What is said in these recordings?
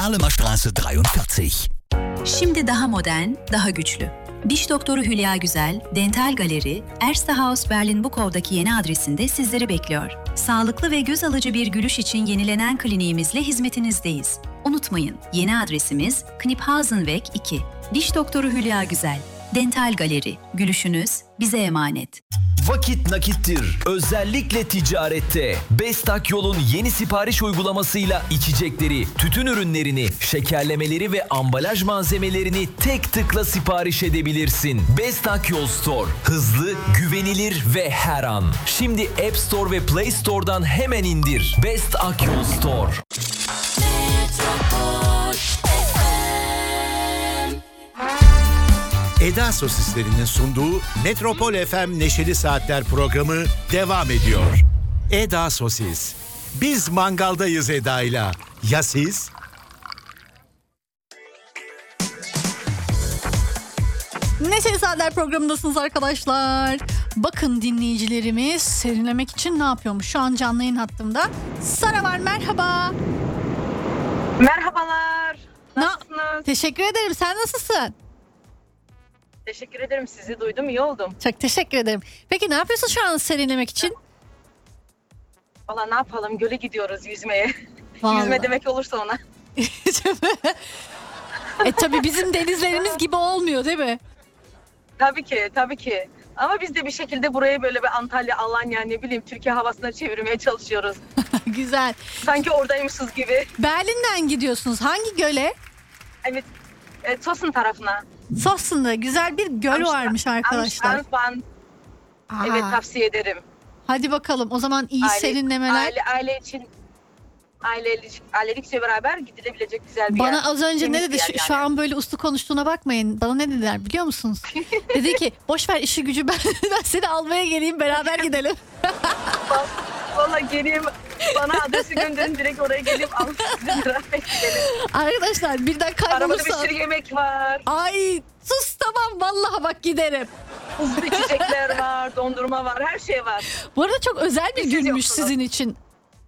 Dahlemer Straße 43. Şimdi daha modern, daha güçlü. Diş doktoru Hülya Güzel, Dental Galeri, Erste Haus Berlin Bukov'daki yeni adresinde sizleri bekliyor. Sağlıklı ve göz alıcı bir gülüş için yenilenen kliniğimizle hizmetinizdeyiz. Unutmayın, yeni adresimiz Kniphausenweg 2. Diş doktoru Hülya Güzel, Dental Galeri, gülüşünüz bize emanet. Vakit nakittir. Özellikle ticarette. Bestak Yol'un yeni sipariş uygulamasıyla içecekleri, tütün ürünlerini, şekerlemeleri ve ambalaj malzemelerini tek tıkla sipariş edebilirsin. Bestak Yol Store. Hızlı, güvenilir ve her an. Şimdi App Store ve Play Store'dan hemen indir. Bestak Yol Store. Eda Sosislerinin sunduğu Metropol FM Neşeli Saatler programı devam ediyor. Eda Sosis. Biz mangaldayız Eda'yla. Ya siz? Neşeli Saatler programındasınız arkadaşlar. Bakın dinleyicilerimiz serinlemek için ne yapıyormuş? Şu an canlı yayın hattımda Sara var, merhaba. Merhabalar. Nasılsınız? Teşekkür ederim. Sen nasılsın? Teşekkür ederim. Sizi duydum. İyi oldum. Çok teşekkür ederim. Peki ne yapıyorsun şu an serinlemek için? Valla ne yapalım? Göle gidiyoruz yüzmeye. Vallahi. Yüzme demek olursa ona. Tabii bizim denizlerimiz gibi olmuyor değil mi? Tabii ki, tabii ki. Ama biz de bir şekilde burayı böyle bir Antalya, Alanya, ne bileyim Türkiye havasına çevirmeye çalışıyoruz. Güzel. Sanki oradaymışız gibi. Berlin'den gidiyorsunuz. Hangi göle? Evet, Tosun tarafına. Sossun'da güzel bir göl varmış arkadaşlar. Amsterdam. Evet, tavsiye ederim. Hadi bakalım. O zaman iyi serinlemeler. Aile için ailelikçe beraber gidilebilecek güzel bir yer. Bana az önce Temiz ne dedi? yani. Şu an böyle uslu konuştuğuna bakmayın. Bana ne dediler biliyor musunuz? Dedi ki boş ver işi gücü, ben seni almaya geleyim, beraber gidelim. Valla geleyim, bana adresi gönderin, direkt oraya gelip alıp sizinle beraber gidelim. Arkadaşlar birden Arabada kaybolursam. bir sürü yemek var. Ay sus, tamam vallahi bak giderim. Hızlı içecekler var, dondurma var, her şey var. Bu arada çok özel bir Siz günmüş yoksunuz. sizin için.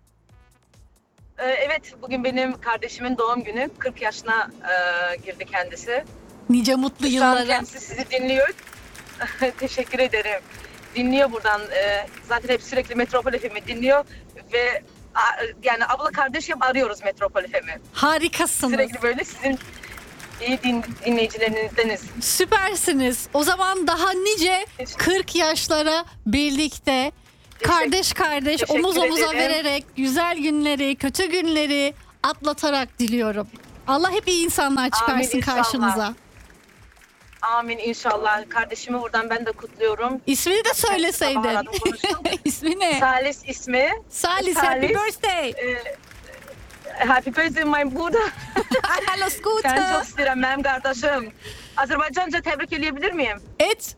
Evet, bugün benim kardeşimin doğum günü. 40 yaşına girdi kendisi. Nice mutlu Şu an yıllara. kendisi sizi dinliyor. Teşekkür ederim. Dinliyor buradan. Zaten hep sürekli Metropol FM'i dinliyor. Ve yani abla kardeş hep arıyoruz Metropol FM'i. Harikasınız. Sürekli böyle sizin iyi dinleyicilerizdeniz. Süpersiniz. O zaman daha nice 40 yaşlara birlikte kardeş kardeş Teşekkür omuz omuza ederim. vererek güzel günleri, kötü günleri atlatarak diliyorum. Allah hep iyi insanlar çıkarsın inşallah. karşınıza. Amin inşallah. Kardeşimi buradan ben de kutluyorum. İsmini de söyleseydin. Sabah aradım, konuştum. İsmi ne? Salis ismi. Salis, happy birthday. Happy birthday my Buddha. Hello Sen Scooter. çok isterim benim kardeşim. Azerbaycanca tebrik edebilir miyim? Et.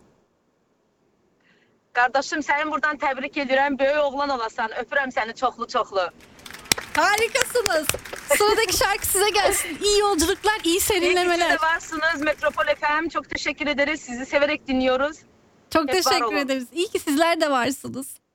Kardeşim seni buradan tebrik ediyorum. Böyük oğlan olasan. Öpürəm seni çoklu çoklu. Harikasınız. Sıradaki şarkı size gelsin. İyi yolculuklar, iyi İyi ki siz serinlemeler. de varsınız. Metropol FM çok teşekkür ederiz. Sizi severek dinliyoruz. Çok Hep var teşekkür olun. ederiz. İyi ki sizler de varsınız.